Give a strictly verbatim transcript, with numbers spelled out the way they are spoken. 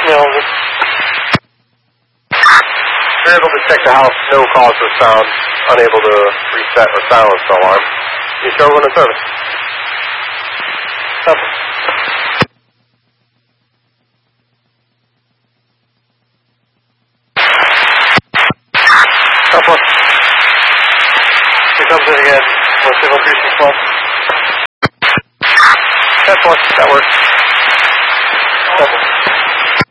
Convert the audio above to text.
Mills. You're able to check the house, no cause for sound, unable to reset or silence the alarm. You show when in service. Copy. Copy. Here comes in again. One signal three six one. That's one. That works.